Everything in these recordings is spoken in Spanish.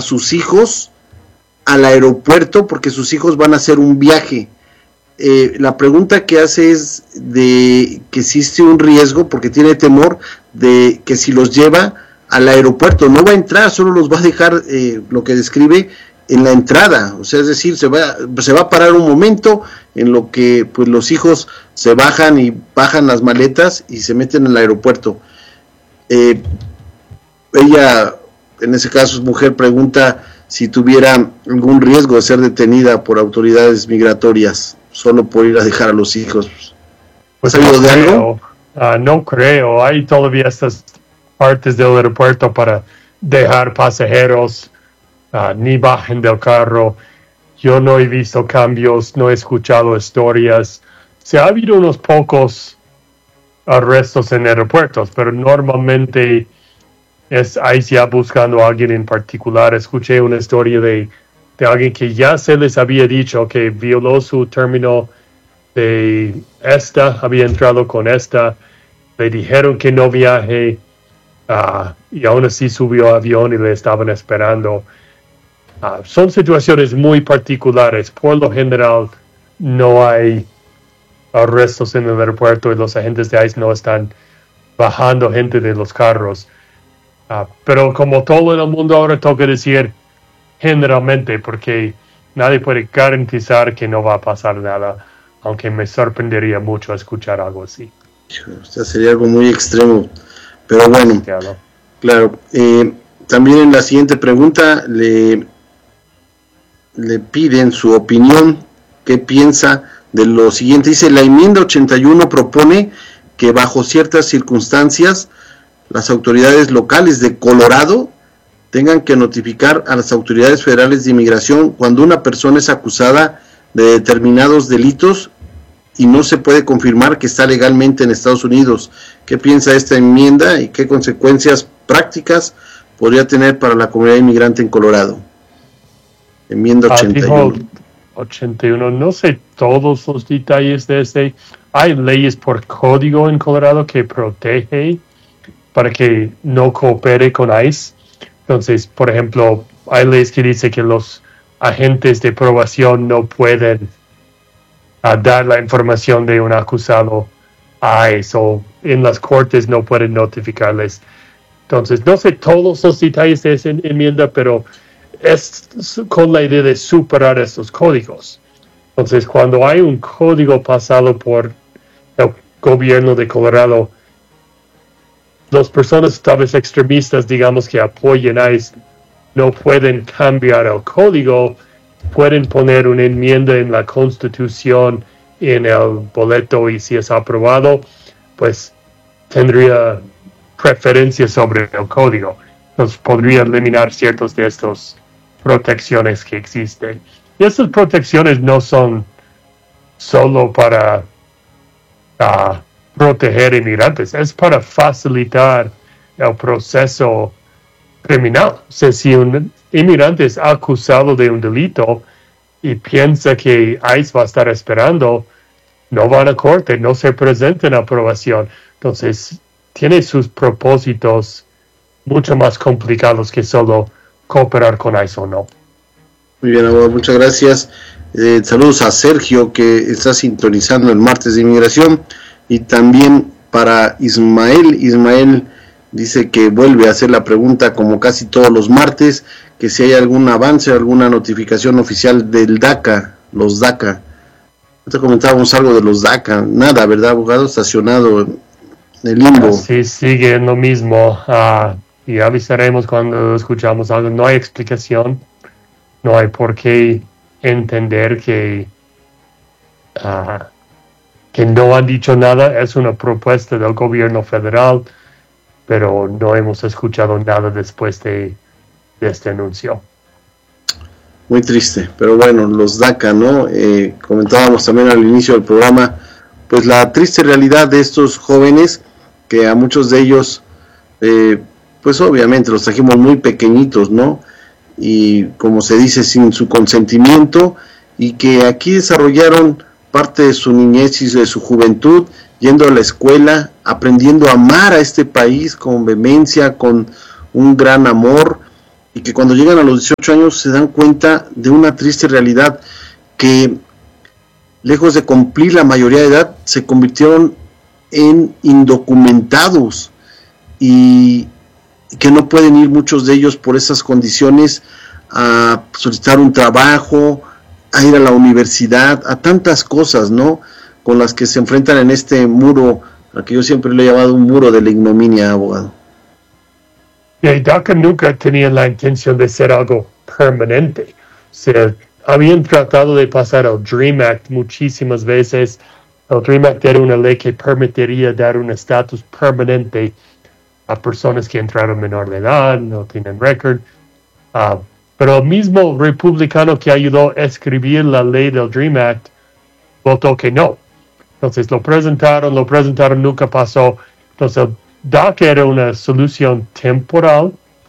sus hijos al aeropuerto porque sus hijos van a hacer un viaje. La pregunta que hace es de que existe un riesgo porque tiene temor de que si los lleva al aeropuerto no va a entrar, solo los va a dejar, lo que describe, en la entrada, o sea, es decir, se va a parar un momento en lo que pues los hijos se bajan las maletas y se meten en el aeropuerto. Ella, en ese caso es mujer, pregunta si tuviera algún riesgo de ser detenida por autoridades migratorias solo por ir a dejar a los hijos. ¿Has sabido de algo? No creo, hay todavía estas partes del aeropuerto para dejar pasajeros, ni bajen del carro. Yo no he visto cambios, no he escuchado historias. Se ha habido unos pocos arrestos en aeropuertos, pero normalmente es ICE ya buscando a alguien en particular. Escuché una historia de alguien que ya se les había dicho que violó su término de había entrado con le dijeron que no viaje, y aún así subió a avión y le estaban esperando. Son situaciones muy particulares. Por lo general no hay arrestos en el aeropuerto y los agentes de ICE no están bajando gente de los carros. Pero como todo en el mundo ahora toca decir generalmente, porque nadie puede garantizar que no va a pasar nada, aunque me sorprendería mucho escuchar algo así. O sea, sería algo muy extremo, pero bueno, claro. También en la siguiente pregunta le piden su opinión, qué piensa de lo siguiente. Dice, la enmienda 81 propone que bajo ciertas circunstancias las autoridades locales de Colorado tengan que notificar a las autoridades federales de inmigración cuando una persona es acusada de determinados delitos y no se puede confirmar que está legalmente en Estados Unidos. ¿Qué piensa esta enmienda y qué consecuencias prácticas podría tener para la comunidad inmigrante en Colorado? Enmienda 81. 81, no sé todos los detalles de este. Hay leyes por código en Colorado que protege para que no coopere con ICE. Entonces, por ejemplo, hay leyes que dicen que los agentes de probación no pueden dar la información de un acusado a ICE, o en las cortes no pueden notificarles. Entonces, no sé todos los detalles de esa enmienda, pero es con la idea de superar estos códigos. Entonces, cuando hay un código pasado por el gobierno de Colorado, las personas tal vez extremistas, digamos, que apoyen a ICE, no pueden cambiar el código, pueden poner una enmienda en la Constitución, en el boleto, y si es aprobado, pues tendría preferencia sobre el código. Entonces podría eliminar ciertos de estos protecciones que existen. Y estas protecciones no son solo para proteger inmigrantes, es para facilitar el proceso criminal. O sea, si un inmigrante es acusado de un delito y piensa que ICE va a estar esperando, no van a corte, no se presenta en aprobación. Entonces, tiene sus propósitos mucho más complicados que solo cooperar con ICE o no. Muy bien, abogado, muchas gracias. Saludos a Sergio, que está sintonizando el martes de inmigración, y también para Ismael. Ismael dice que vuelve a hacer la pregunta como casi todos los martes, que si hay algún avance, alguna notificación oficial del DACA, los DACA. Te comentábamos algo de los DACA, nada, ¿verdad, abogado? Estacionado en el limbo. Sí, sigue en lo mismo, y avisaremos cuando escuchamos algo. No hay explicación, no hay por qué entender que no han dicho nada. Es una propuesta del gobierno federal, pero no hemos escuchado nada después de este anuncio. Muy triste, pero bueno, los DACA, ¿no? Comentábamos también al inicio del programa, pues la triste realidad de estos jóvenes, que a muchos de ellos, pues obviamente los trajimos muy pequeñitos, ¿no? Y como se dice, sin su consentimiento, y que aquí desarrollaron parte de su niñez y de su juventud, yendo a la escuela, aprendiendo a amar a este país con vehemencia, con un gran amor, y que cuando llegan a los 18 años se dan cuenta de una triste realidad, que lejos de cumplir la mayoría de edad, se convirtieron en indocumentados y que no pueden ir muchos de ellos por esas condiciones a solicitar un trabajo, a ir a la universidad, a tantas cosas, ¿no?, con las que se enfrentan en este muro, al que yo siempre le he llamado un muro de la ignominia, abogado. Y DACA nunca tenía la intención de ser algo permanente. O sea, habían tratado de pasar el DREAM Act muchísimas veces. El DREAM Act era una ley que permitiría dar un estatus permanente a personas que entraron menor de edad, no tienen récord. Pero el mismo republicano que ayudó a escribir la ley del DREAM Act votó que no. Entonces lo presentaron, nunca pasó. Entonces el DACA era una solución temporal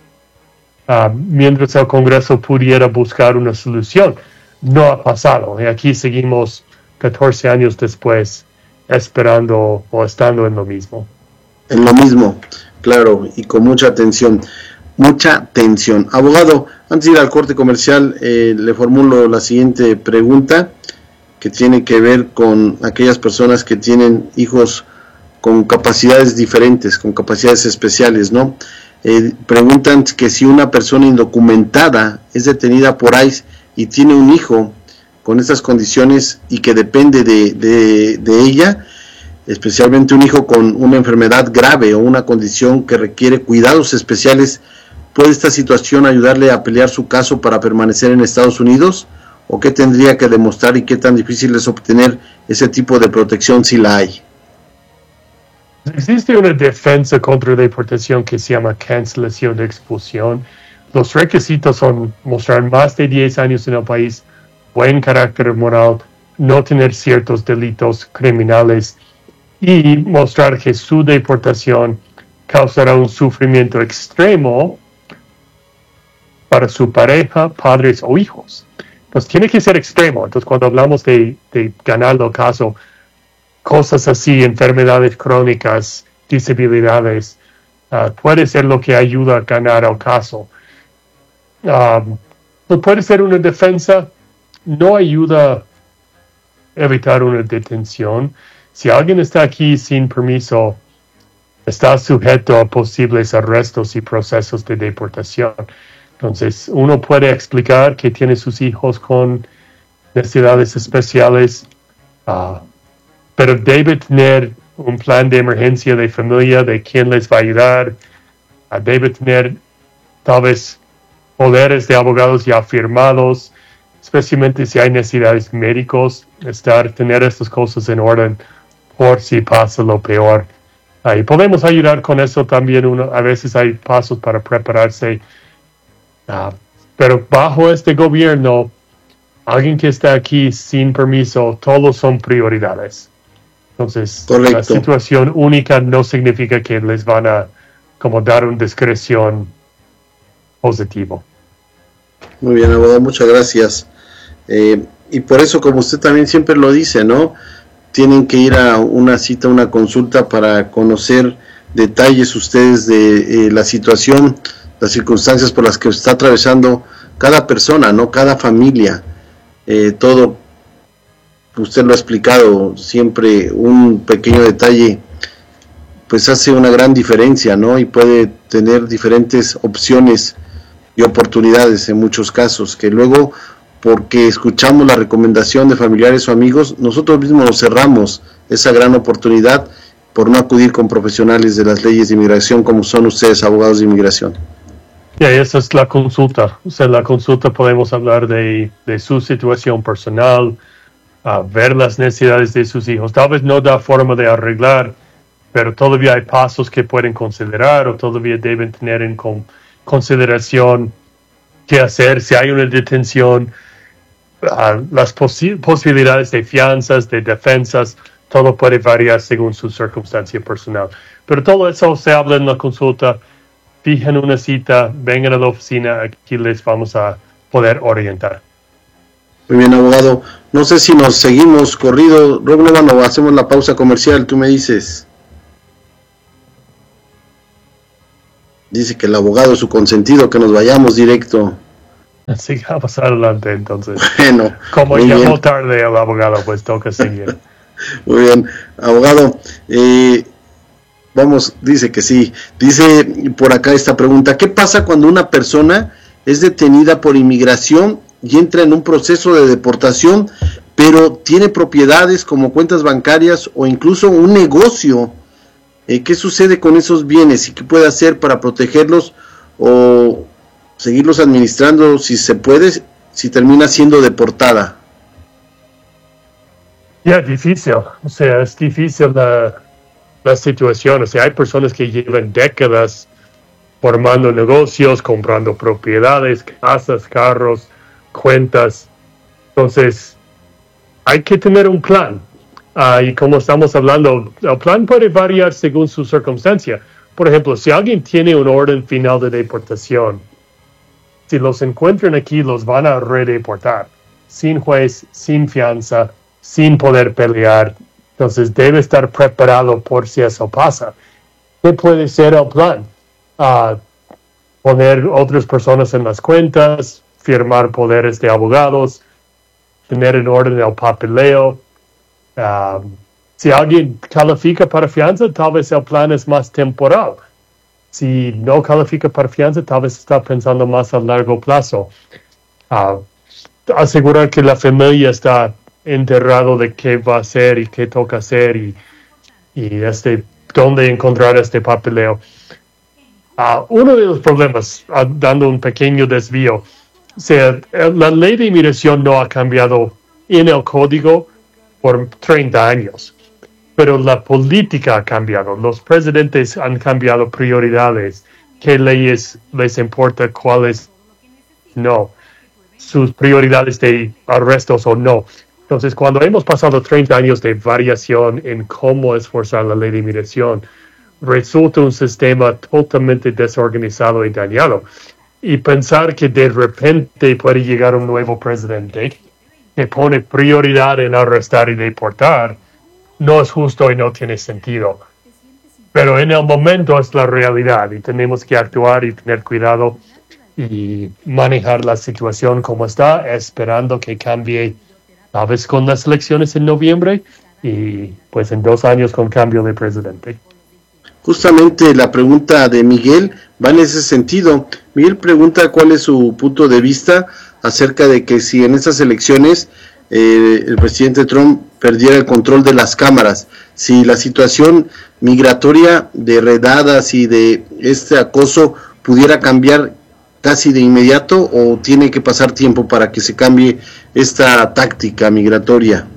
mientras el Congreso pudiera buscar una solución. No ha pasado. Y aquí seguimos 14 años después esperando o estando en lo mismo. En lo mismo, claro, y con mucha tensión. Mucha tensión. Abogado, antes de ir al corte comercial, le formulo la siguiente pregunta, que tiene que ver con aquellas personas que tienen hijos con capacidades diferentes, con capacidades especiales, ¿no? Preguntan que si una persona indocumentada es detenida por ICE y tiene un hijo con estas condiciones y que depende de ella, especialmente un hijo con una enfermedad grave o una condición que requiere cuidados especiales, ¿puede esta situación ayudarle a pelear su caso para permanecer en Estados Unidos? ¿O qué tendría que demostrar y qué tan difícil es obtener ese tipo de protección si la hay? Existe una defensa contra deportación que se llama cancelación de expulsión. Los requisitos son mostrar más de 10 años en el país, buen carácter moral, no tener ciertos delitos criminales y mostrar que su deportación causará un sufrimiento extremo para su pareja, padres o hijos. Entonces tiene que ser extremo. Entonces cuando hablamos de ganar el caso, cosas así, enfermedades crónicas, disabilidades, puede ser lo que ayuda a ganar el caso. Puede ser una defensa, no ayuda a evitar una detención. Si alguien está aquí sin permiso, está sujeto a posibles arrestos y procesos de deportación. Entonces, uno puede explicar que tiene sus hijos con necesidades especiales, pero debe tener un plan de emergencia de familia de quién les va a ayudar. Debe tener tal vez poderes de abogados ya firmados, especialmente si hay necesidades médicos, tener estas cosas en orden por si pasa lo peor. Y podemos ayudar con eso también. A veces hay pasos para prepararse. Pero bajo este gobierno, alguien que está aquí sin permiso, todos son prioridades. Entonces, correcto. La situación única no significa que les van a como dar una discreción positivo. Muy bien, abogado, muchas gracias. Y por eso, como usted también siempre lo dice, ¿no?, tienen que ir a una cita, una consulta para conocer detalles ustedes de la situación, las circunstancias por las que está atravesando cada persona, ¿no?, cada familia. Todo, usted lo ha explicado, siempre un pequeño detalle pues hace una gran diferencia, ¿no?, y puede tener diferentes opciones y oportunidades en muchos casos, que luego, porque escuchamos la recomendación de familiares o amigos, nosotros mismos nos cerramos esa gran oportunidad por no acudir con profesionales de las leyes de inmigración como son ustedes, abogados de inmigración. Y esa es la consulta. O sea, la consulta podemos hablar de su situación personal, ver las necesidades de sus hijos. Tal vez no da forma de arreglar, pero todavía hay pasos que pueden considerar o todavía deben tener en consideración qué hacer si hay una detención, las posibilidades de fianzas, de defensas, todo puede variar según su circunstancia personal. Pero todo eso se habla en la consulta. Fijen una cita, vengan a la oficina, aquí les vamos a poder orientar. Muy bien, abogado. No sé si nos seguimos corrido, Roblovan, o hacemos la pausa comercial, tú me dices. Dice que el abogado es su consentido, que nos vayamos directo. Sigamos adelante entonces. Bueno, como llamó tarde el abogado, pues toca seguir. Muy bien, abogado, vamos, dice que sí. Dice por acá esta pregunta: ¿qué pasa cuando una persona es detenida por inmigración y entra en un proceso de deportación, pero tiene propiedades como cuentas bancarias o incluso un negocio? ¿Qué sucede con esos bienes y qué puede hacer para protegerlos o seguirlos administrando si se puede, si termina siendo deportada? Ya, difícil. O sea, es difícil la situación. O sea, hay personas que llevan décadas formando negocios, comprando propiedades, casas, carros, cuentas. Entonces, hay que tener un plan. Y como estamos hablando, el plan puede variar según su circunstancia. Por ejemplo, si alguien tiene un orden final de deportación, si los encuentran aquí, los van a redeportar, sin juez, sin fianza, sin poder pelear. Entonces debe estar preparado por si eso pasa. ¿Qué puede ser el plan? Poner otras personas en las cuentas, firmar poderes de abogados, tener en orden el papeleo. Si alguien califica para fianza, tal vez el plan es más temporal. Si no califica para fianza, tal vez está pensando más a largo plazo. Asegurar que la familia está enterrado de qué va a hacer y qué toca hacer y dónde encontrar este papeleo. Uno de los problemas, dando un pequeño desvío, o sea, la ley de inmigración no ha cambiado en el código por 30 años, pero la política ha cambiado. Los presidentes han cambiado prioridades, qué leyes les importa, cuáles no, sus prioridades de arrestos o no. Entonces, cuando hemos pasado 30 años de variación en cómo esforzar la ley de inmigración, resulta un sistema totalmente desorganizado y dañado. Y pensar que de repente puede llegar un nuevo presidente que pone prioridad en arrestar y deportar, no es justo y no tiene sentido. Pero en el momento es la realidad y tenemos que actuar y tener cuidado y manejar la situación como está, esperando que cambie, tal vez con las elecciones en noviembre y pues en 2 años con cambio de presidente. Justamente la pregunta de Miguel va en ese sentido. Miguel pregunta cuál es su punto de vista acerca de que si en estas elecciones el presidente Trump perdiera el control de las cámaras, si la situación migratoria de redadas y de este acoso pudiera cambiar casi de inmediato o tiene que pasar tiempo para que se cambie esta táctica migratoria.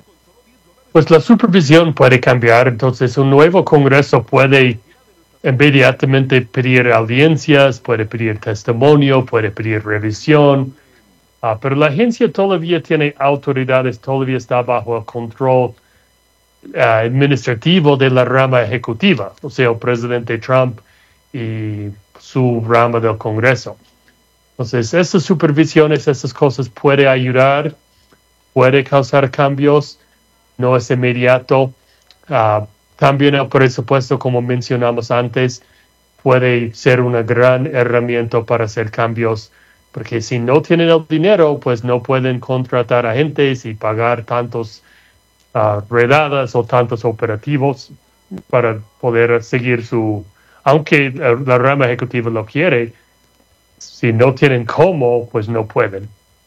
Pues la supervisión puede cambiar, entonces un nuevo Congreso puede inmediatamente pedir audiencias, puede pedir testimonio, puede pedir revisión, pero la agencia todavía tiene autoridades, todavía está bajo el control administrativo de la rama ejecutiva, o sea, el presidente Trump y su rama del Congreso. Entonces, esas supervisiones, esas cosas puede ayudar, puede causar cambios, no es inmediato. También el presupuesto, como mencionamos antes, puede ser una gran herramienta para hacer cambios, porque si no tienen el dinero, pues no pueden contratar agentes y pagar tantos redadas o tantos operativos para poder seguir aunque la rama ejecutiva lo quiere, si no tienen cómo, pues no pueden.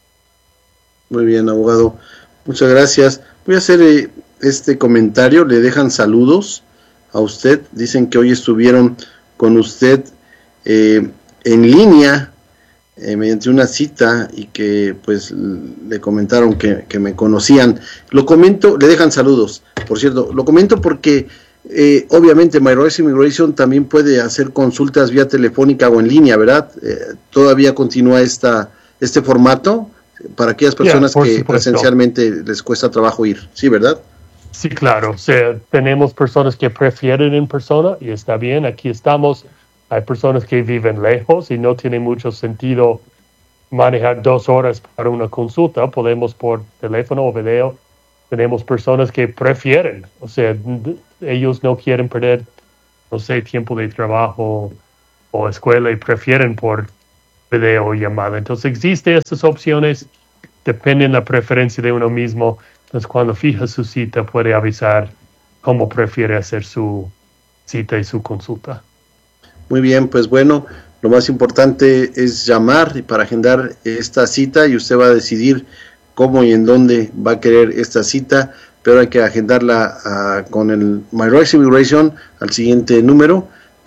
Muy bien, abogado. Muchas gracias. Voy a hacer este comentario. Le dejan saludos a usted. Dicen que hoy estuvieron con usted en línea mediante una cita y que pues le comentaron que me conocían. Lo comento, le dejan saludos. Por cierto, lo comento porque obviamente MyRights Immigration también puede hacer consultas vía telefónica o en línea, ¿verdad? Todavía continúa este formato para aquellas personas que presencialmente les cuesta trabajo ir, ¿sí, verdad? Sí, claro. O sea, tenemos personas que prefieren en persona y está bien, aquí estamos. Hay personas que viven lejos y no tiene mucho sentido manejar 2 horas para una consulta. Podemos por teléfono o video. Tenemos personas que prefieren, o sea, ellos no quieren perder, no sé, tiempo de trabajo o escuela y prefieren por video o llamada. Entonces existen estas opciones, dependen de la preferencia de uno mismo. Entonces cuando fija su cita puede avisar cómo prefiere hacer su cita y su consulta. Muy bien, pues bueno, lo más importante es llamar para agendar esta cita y usted va a decidir cómo y en dónde va a querer esta cita, pero hay que agendarla con el My Rights Immigration al siguiente número,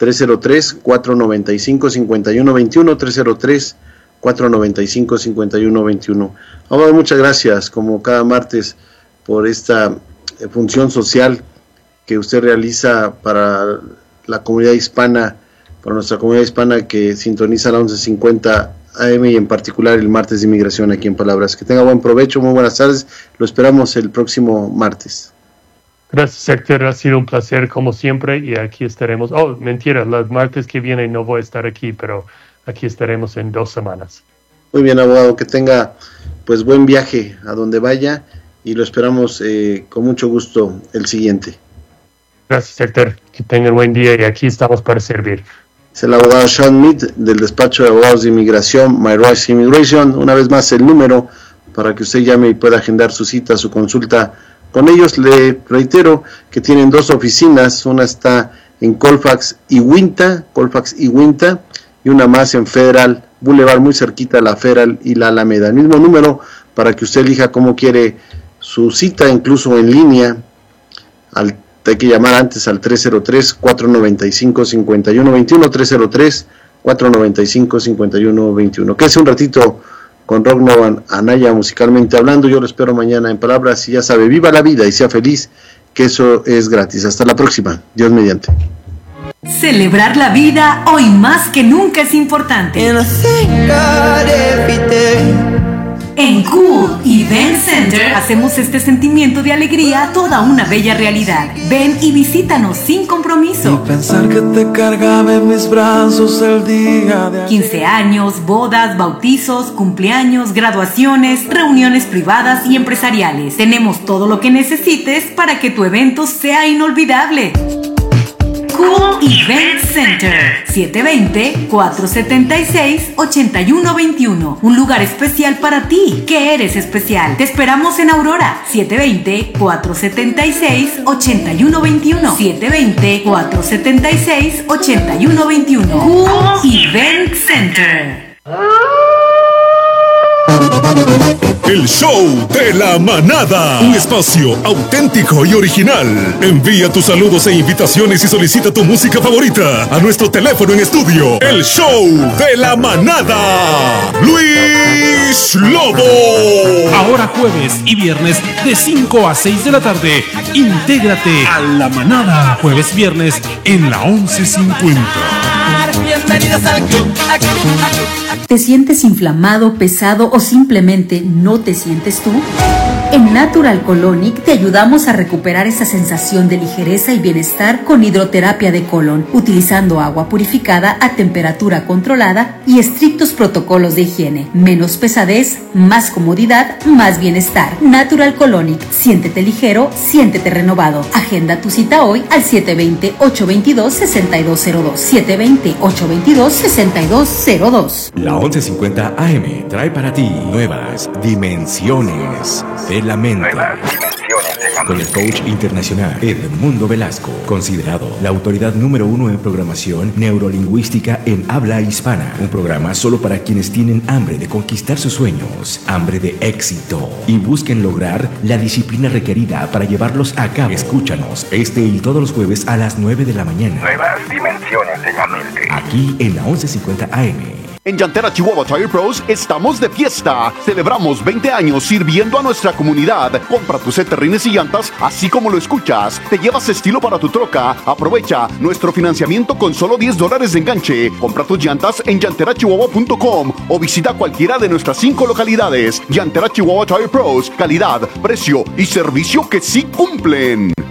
303-495-5121, 303-495-5121. Abogado, muchas gracias, como cada martes, por esta función social que usted realiza para la comunidad hispana, para nuestra comunidad hispana que sintoniza la 1150 AM y en particular el martes de inmigración aquí en Palabras. Que tenga buen provecho, muy buenas tardes, lo esperamos el próximo martes. Gracias, Héctor, ha sido un placer como siempre y aquí estaremos. Oh, mentira, los martes que viene no voy a estar aquí, pero aquí estaremos en 2 semanas. Muy bien, abogado, que tenga pues buen viaje a donde vaya y lo esperamos con mucho gusto el siguiente. Gracias, Héctor, que tengan buen día y aquí estamos para servir. Es el abogado Sean Mead del despacho de abogados de inmigración, My Rights Immigration. Una vez más el número para que usted llame y pueda agendar su cita, su consulta con ellos. Le reitero que tienen 2 oficinas, una está en Colfax y Uinta, y una más en Federal Boulevard, muy cerquita a la Federal y la Alameda. El mismo número para que usted elija cómo quiere su cita, incluso en línea. Hay que llamar antes al 303-495-5121, 303-495-5121. Quédese un ratito con Rock Nova Anaya musicalmente hablando. Yo lo espero mañana en Palabras y ya sabe, viva la vida y sea feliz, que eso es gratis. Hasta la próxima, Dios mediante. Celebrar la vida hoy más que nunca es importante. En Cool Event Center hacemos este sentimiento de alegría toda una bella realidad. Ven y visítanos sin compromiso. Y pensar que te cargaba en mis brazos el día de 15 años, bodas, bautizos, cumpleaños, graduaciones, reuniones privadas y empresariales. Tenemos todo lo que necesites para que tu evento sea inolvidable. Cool Event Center, 720-476-8121. Un lugar especial para ti, que eres especial. Te esperamos en Aurora, 720-476-8121. 720-476-8121. Cool Event Center. El show de la manada, un espacio auténtico y original. Envía tus saludos e invitaciones y solicita tu música favorita a nuestro teléfono en estudio. El show de la manada, Luis Lobo. Ahora jueves y viernes de 5 a 6 de la tarde, intégrate a la manada. Jueves, viernes en la 1150. Bienvenidos al club. ¿Te sientes inflamado, pesado o simplemente no te sientes tú? En Natural Colonic te ayudamos a recuperar esa sensación de ligereza y bienestar con hidroterapia de colon, utilizando agua purificada a temperatura controlada y estrictos protocolos de higiene. Menos pesadez, más comodidad, más bienestar. Natural Colonic, siéntete ligero, siéntete renovado. Agenda tu cita hoy al 720-822-6202. 720-822-6202. La 1150 AM trae para ti nuevas dimensiones de la mente. Con el coach internacional Edmundo Velasco, considerado la autoridad número 1 en programación neurolingüística en habla hispana. Un programa solo para quienes tienen hambre de conquistar sus sueños, hambre de éxito y busquen lograr la disciplina requerida para llevarlos a cabo. Escúchanos este y todos los jueves a las 9 de la mañana. Nuevas dimensiones de la mente. Aquí en la 1150 AM. En Llantera Chihuahua Tire Pros estamos de fiesta. Celebramos 20 años sirviendo a nuestra comunidad. Compra tus terrenos y llantas, así como lo escuchas. Te llevas estilo para tu troca. Aprovecha nuestro financiamiento con solo $10 de enganche. Compra tus llantas en llanterachihuahua.com o visita cualquiera de nuestras 5 localidades. Llantera Chihuahua Tire Pros. Calidad, precio y servicio que sí cumplen.